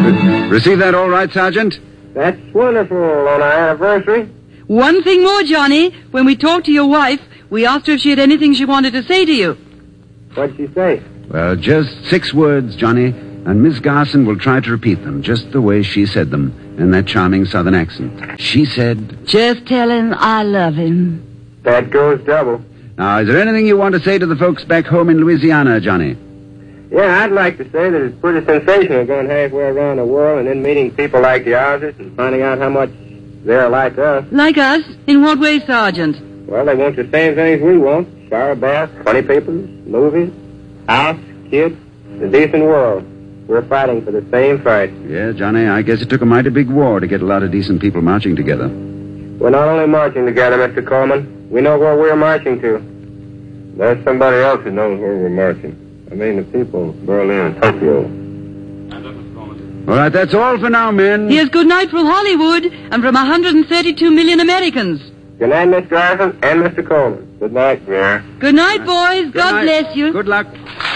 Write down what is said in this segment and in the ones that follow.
Receive that all right, Sergeant? That's wonderful on our anniversary. One thing more, Johnny. When we talked to your wife, we asked her if she had anything she wanted to say to you. What'd she say? Well, just 6 words, Johnny, and Miss Garson will try to repeat them just the way she said them in that charming southern accent. She said, "Just tell him I love him." That goes double. Now, is there anything you want to say to the folks back home in Louisiana, Johnny? Yeah, I'd like to say that it's pretty sensational going halfway around the world and then meeting people like the others and finding out how much they're like us. Like us? In what way, Sergeant? Well, they want the same things we want. Shower baths, funny papers, movies, house, kids, a decent world. We're fighting for the same fight. Yeah, Johnny, I guess it took a mighty big war to get a lot of decent people marching together. We're not only marching together, Mr. Coleman. We know where we're marching to. There's somebody else who knows where we're marching. I mean the people of Berlin and Tokyo. All right, that's all for now, men. Here's good night from Hollywood and from 132 million Americans. Good night, Miss Garson and Mr. Coleman. Good night, Mayor. Good night, boys. God bless you. Good luck.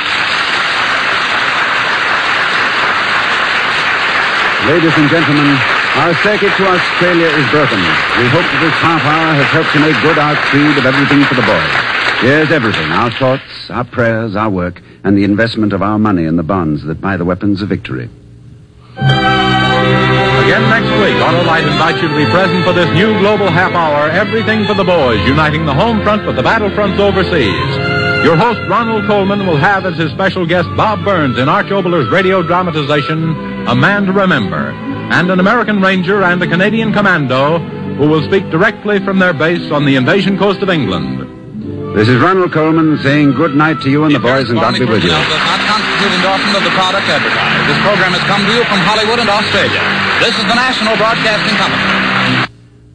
Ladies and gentlemen, our circuit to Australia is broken. We hope that this half hour has helped to make good our creed of everything for the boys. Yes, everything. Our thoughts, our prayers, our work, and the investment of our money in the bonds that buy the weapons of victory. Again next week, Autolite invites you to be present for this new global half hour, Everything for the Boys, uniting the home front with the battlefronts overseas. Your host, Ronald Coleman, will have as his special guest Bob Burns in Arch Oboler's radio dramatization, A Man to Remember, and an American Ranger and a Canadian Commando who will speak directly from their base on the invasion coast of England. This is Ronald Coleman saying good night to you and the boys, and God be with you. Does not constitute endorsement of the product advertised. This program has come to you from Hollywood and Australia. This is the National Broadcasting Company.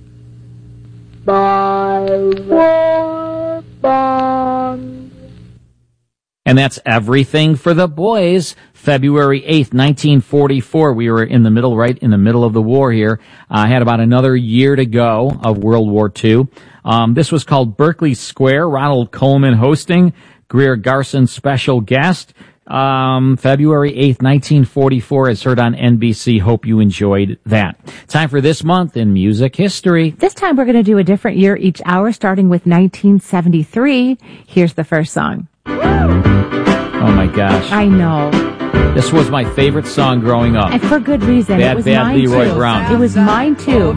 By war bonds. And that's Everything for the Boys, February 8th, 1944. We were right in the middle of the war here. Had about another year to go of World War II. This was called Berkeley Square. Ronald Coleman hosting. Greer Garson special guest. February 8th, 1944, as heard on NBC. Hope you enjoyed that. Time for this month in music history. This time we're going to do a different year each hour, starting with 1973. Here's the first song. Oh my gosh. I know. This was my favorite song growing up. And for good reason. Bad, it was Bad mine Leroy too. Brown. It was mine too.